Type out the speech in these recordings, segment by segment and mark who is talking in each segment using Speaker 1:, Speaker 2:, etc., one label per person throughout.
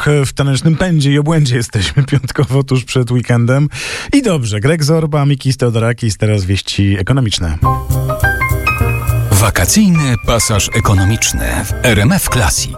Speaker 1: trochę w tanecznym pędzie i obłędzie jesteśmy piątkowo tuż przed weekendem. I dobrze, Greg Zorba, Mikis Theodorakis, teraz wieści ekonomiczne.
Speaker 2: Wakacyjny pasaż ekonomiczny w RMF Classic.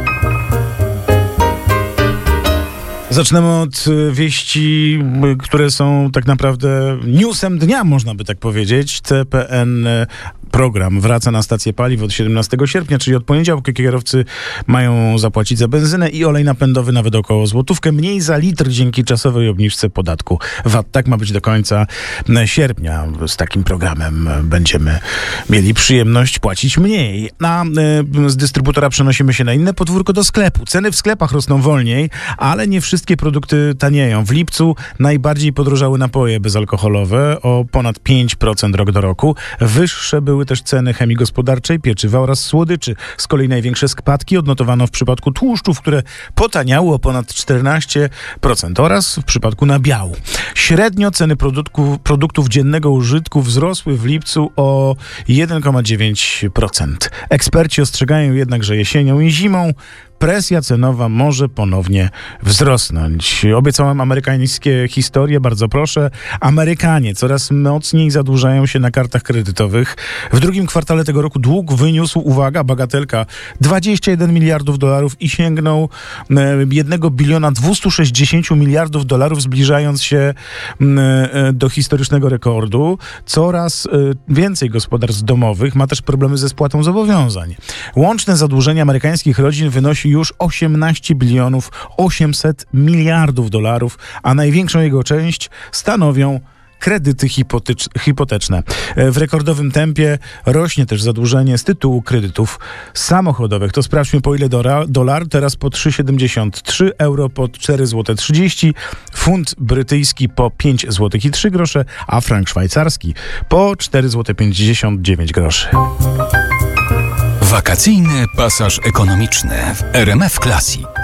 Speaker 1: Zaczynamy od wieści, które są tak naprawdę newsem dnia, można by tak powiedzieć. CPN program wraca na stację paliw od 17 sierpnia, czyli od poniedziałku. Kierowcy mają zapłacić za benzynę i olej napędowy nawet około złotówkę mniej za litr dzięki czasowej obniżce podatku VAT. Tak ma być do końca sierpnia. Z takim programem będziemy mieli przyjemność płacić mniej. Z dystrybutora przenosimy się na inne podwórko, do sklepu. Ceny w sklepach rosną wolniej, ale nie wszystkie produkty tanieją. W lipcu najbardziej podrożały napoje bezalkoholowe o ponad 5% rok do roku. Wyższe były też ceny chemii gospodarczej, pieczywa oraz słodyczy. Z kolei największe spadki odnotowano w przypadku tłuszczów, które potaniały o ponad 14% oraz w przypadku nabiału. Średnio ceny produktów dziennego użytku wzrosły w lipcu o 1,9%. Eksperci ostrzegają jednak, że jesienią i zimą presja cenowa może ponownie wzrosnąć. Obiecałem amerykańskie historie, bardzo proszę. Amerykanie coraz mocniej zadłużają się na kartach kredytowych. W drugim kwartale tego roku dług wyniósł, uwaga, bagatelka, $21 miliardów i sięgnął 1 biliona 260 miliardów dolarów, zbliżając się do historycznego rekordu. Coraz więcej gospodarstw domowych ma też problemy ze spłatą zobowiązań. Łączne zadłużenie amerykańskich rodzin wynosi już 18 bilionów 800 miliardów dolarów, a największą jego część stanowią kredyty hipoteczne. W rekordowym tempie rośnie też zadłużenie z tytułu kredytów samochodowych. To sprawdźmy, po ile dolar teraz po 3,73, euro po 4,30 zł, funt brytyjski po 5,03 zł, a frank szwajcarski po 4,59 zł.
Speaker 2: Wakacyjny pasaż ekonomiczny w RMF Classic.